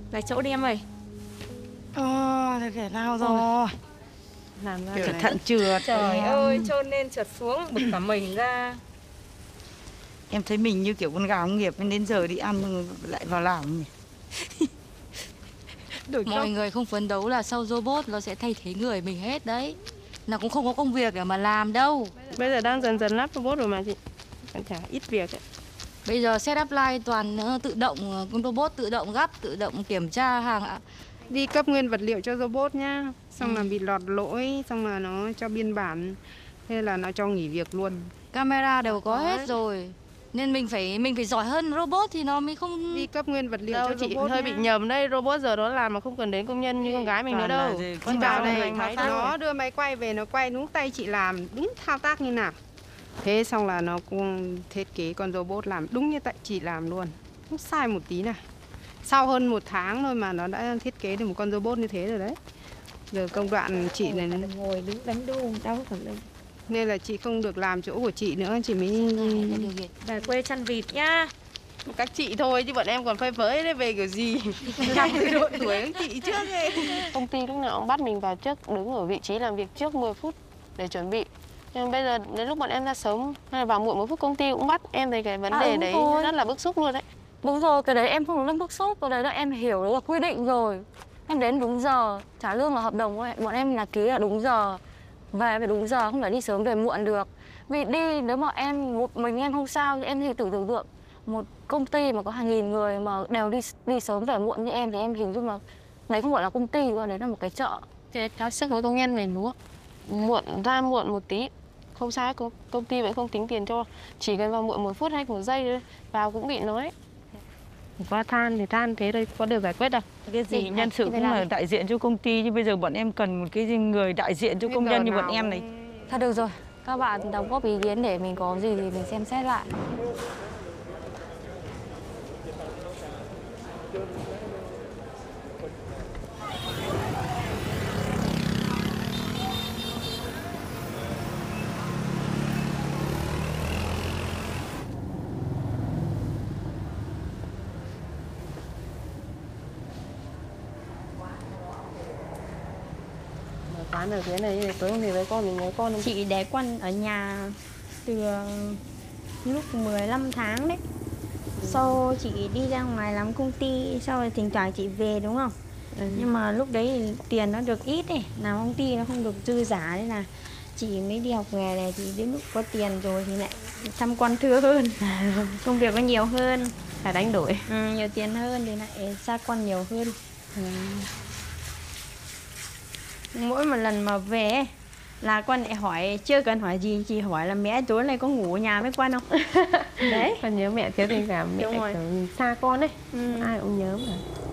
Lại chỗ đi em ơi. Thế thể nào rồi? Làm ra Cẩn thận trượt. Trời ơi, trôn lên trượt xuống bực cả mình ra. Em thấy mình như kiểu con gà công nghiệp nên đến giờ đi ăn lại vào làm nhỉ. Mọi người không phấn đấu là sau robot nó sẽ thay thế người mình hết đấy. Nó cũng không có công việc để mà làm đâu. Bây giờ đang dần dần lắp robot rồi mà chị. Còn chả ít việc ấy. Bây giờ setup line toàn tự động, con robot tự động gắp, tự động kiểm tra hàng ạ. Đi cấp nguyên vật liệu cho robot nhá. Xong là bị lọt lỗi, xong là nó cho biên bản. Thế là nó cho nghỉ việc luôn. Camera đều có hết rồi. Nên mình phải giỏi hơn robot thì nó mới không Đi cấp nguyên vật liệu đâu, cho chị robot hơi nhá. bị nhầm đây, robot giờ nó làm mà không cần đến công nhân như con gái mình nữa đâu. Chị bảo này, nó đưa máy quay về, nó quay đúng tay chị làm, đúng thao tác như nào. Thế xong là nó cũng thiết kế con robot làm đúng như tại chị làm luôn. Không sai một tí nào. Sau hơn 1 tháng thôi mà nó đã thiết kế được một con robot như thế rồi đấy. Giờ công đoạn chị này Ngồi đứng đánh đu đau cả lưng. nên là chị không được làm chỗ của chị nữa, chị mới Về quê chăn vịt nhá. Các chị thôi chứ bọn em còn phơi phới đấy, về kiểu gì. 50 độ tuổi các chị trước ấy. Công ty lúc nào cũng bắt mình vào trước, đứng ở vị trí làm việc trước 10 phút để chuẩn bị. Nhưng bây giờ đến lúc bọn em ra sớm hay là vào muộn 1 phút công ty cũng bắt. Em thấy cái vấn đề đấy rất là bức xúc luôn đấy. Đúng rồi, cái đấy em không có bức xúc, cái đấy là em hiểu đấy là quy định rồi. Em đến đúng giờ, trả lương là hợp đồng của bọn em là ký là đúng giờ. Về phải đúng giờ, không phải đi sớm về muộn được. Vì đi nếu mà em một mình em không sao, em thì tưởng tượng một công ty mà có hàng nghìn người mà đều đi sớm về muộn như em thì em hình dung là đấy không phải là công ty nữa, đấy là một cái chợ. Thế theo sức của công nhân này đúng không? Muộn ra muộn một tí không sao, công ty vẫn không tính tiền cho. Chỉ cần vào muộn 1 phút hay 1 giây thôi, vào cũng bị nói. Qua than thì than thế đây có được giải quyết đâu. Cái gì nhân sự cũng là đại diện cho công ty, chứ bây giờ bọn em cần một cái người đại diện cho công nhân như bọn em này. Thôi được rồi, các bạn đóng góp ý kiến để mình có gì thì mình xem xét lại. Quán ở dưới này tối hôm thì với con mình nhớ con không? Chị để con ở nhà từ lúc 15 tháng đấy. Sau chị đi ra ngoài làm công ty, sau rồi thỉnh thoảng chị về đúng không? Nhưng mà lúc đấy tiền nó được ít ấy, làm công ty nó không được dư giả nên là chị mới đi học nghề này, thì đến lúc có tiền rồi thì lại thăm con thưa hơn. Công việc nó nhiều hơn, Phải đánh đổi. nhiều tiền hơn thì lại xa con nhiều hơn. Mỗi một lần mà về ấy, là con lại hỏi, chưa cần hỏi gì, chị hỏi là mẹ tối nay có ngủ ở nhà với con không? Đấy. Con nhớ mẹ thiếu tình cảm, mẹ Đúng rồi. xa con ấy. Ai cũng nhớ mà.